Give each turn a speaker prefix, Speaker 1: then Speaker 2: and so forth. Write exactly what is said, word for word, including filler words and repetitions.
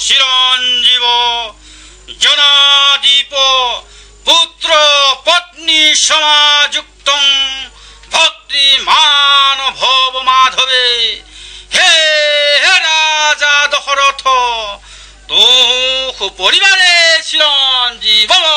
Speaker 1: চিরঞ্জীব জনাদীপ পুত্র পত্নী সমাযুক্ত ভক্তিমান ভব মাধবে হে রাজা দশরথ তোহ পরিবারে চিরঞ্জীব